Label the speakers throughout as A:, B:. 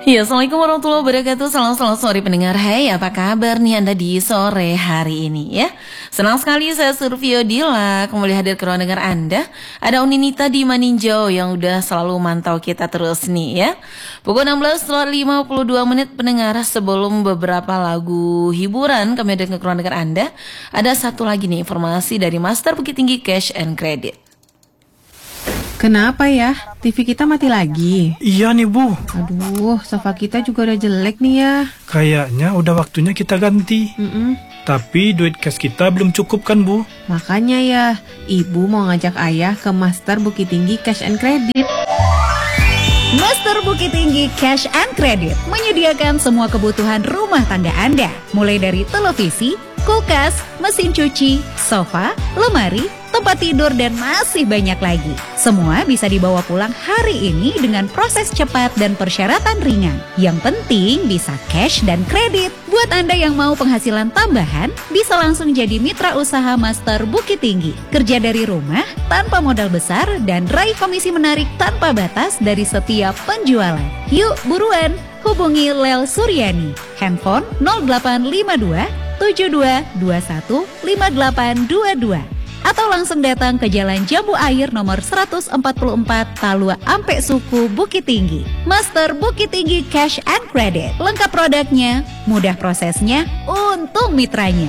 A: Ya, Assalamualaikum warahmatullahi wabarakatuh. Selamat sore pendengar. Hai, apa kabar nih Anda di sore hari ini ya? Senang sekali saya Survio Dila kembali hadir ke ruang dengar Anda. Ada Uninita di Maninjau yang udah selalu mantau kita terus nih ya. Pukul 16.52 pendengar, sebelum beberapa lagu hiburan kami hadir ke ruang dengar Anda. Ada satu lagi nih informasi dari Master Bukit Tinggi Cash and Credit.
B: Kenapa ya? TV kita mati lagi?
C: Iya nih Bu.
B: Aduh, sofa kita juga udah jelek nih ya.
C: Kayaknya udah waktunya kita ganti. Tapi duit cash kita belum cukup kan Bu?
B: Makanya ya, Ibu mau ngajak Ayah ke Master Bukit Tinggi Cash and Credit.
D: Master Bukit Tinggi Cash and Credit menyediakan semua kebutuhan rumah tangga Anda, mulai dari televisi, kulkas, mesin cuci, sofa, lemari, tempat tidur, dan masih banyak lagi. Semua bisa dibawa pulang hari ini dengan proses cepat dan persyaratan ringan. Yang penting bisa cash dan kredit. Buat Anda yang mau penghasilan tambahan, bisa langsung jadi mitra usaha Master Bukit Tinggi. Kerja dari rumah, tanpa modal besar, dan raih komisi menarik tanpa batas dari setiap penjualan. Yuk buruan, hubungi Lel Suryani. Handphone 0852 7221 5822. Atau langsung datang ke Jalan Jambu Air nomor 144 Talua Ampe Suku Bukit Tinggi. Master Bukit Tinggi Cash and Credit. Lengkap produknya, mudah prosesnya, untung mitranya.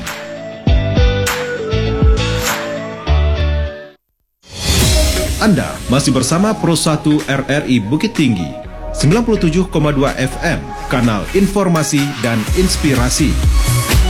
E: Anda masih bersama Pro 1 RRI Bukit Tinggi 97,2 FM, kanal informasi dan inspirasi.